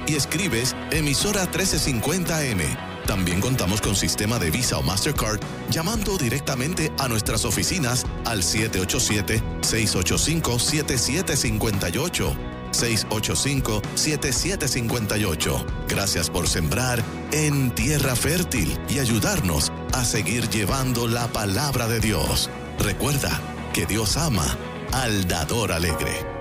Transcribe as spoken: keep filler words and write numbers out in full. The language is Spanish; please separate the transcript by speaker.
Speaker 1: y escribes emisora trece cincuenta A M. También contamos con sistema de Visa o Mastercard llamando directamente a nuestras oficinas al siete ocho siete, seis ocho cinco, siete siete cinco ocho. seis ocho cinco, siete siete cinco ocho. Gracias por sembrar en tierra fértil y ayudarnos a seguir llevando la palabra de Dios. Recuerda que Dios ama al dador alegre.